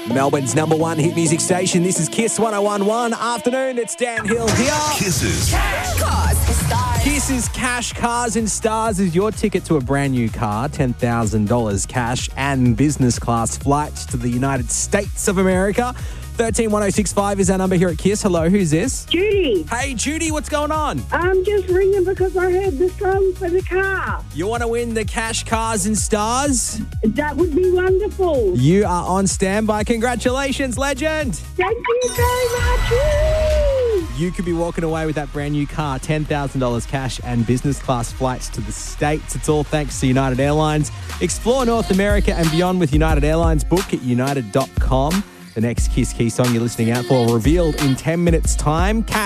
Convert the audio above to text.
Melbourne's number one hit music station. This is Kiss 101.1. Afternoon, it's Dan Hill here. Kisses. Kiss's Cash, Cars and Stars is your ticket to a brand new car, $10,000 cash and business class flights to the United States of America. 131065 is our number here at Kiss. Hello, who's this? Judy, Hey, Judy, what's going on? I'm just ringing because I heard the song for the car. You want to win the Cash, Cars and Stars? That would be wonderful. You are on standby. Congratulations, legend. Thank you very much. Woo! You could be walking away with that brand new car, $10,000 cash and business class flights to the States. It's all thanks to United Airlines. Explore North America and beyond with United Airlines. Book at united.com. The next Kiss Key song you're listening out for revealed in 10 minutes' time.